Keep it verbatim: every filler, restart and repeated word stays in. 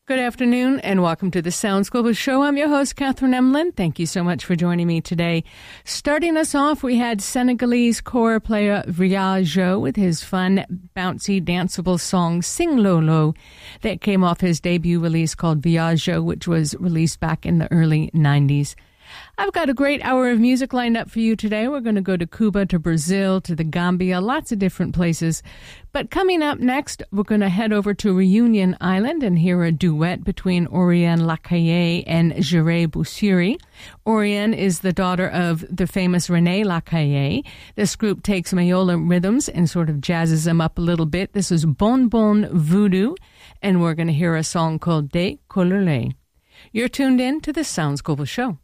Good afternoon and welcome to the Sounds Global Show. I'm your host, Catherine Emlin. Thank you so much for joining me today. Starting us off, we had Senegalese kora player Ria Jo with his fun, bouncy, danceable song Sing Lolo that came off his debut release called Viaggio, which was released back in the early nineties. I've got a great hour of music lined up for you today. We're going to go to Cuba, to Brazil, to the Gambia, lots of different places. But coming up next, we're going to head over to Reunion Island and hear a duet between Oriane Lacaille and Jere Boussiri. Oriane is the daughter of the famous René Lacaille. This group takes Mayola rhythms and sort of jazzes them up a little bit. This is Bon Bon Voodoo, and we're going to hear a song called De Coloré. You're tuned in to the Sounds Global Show.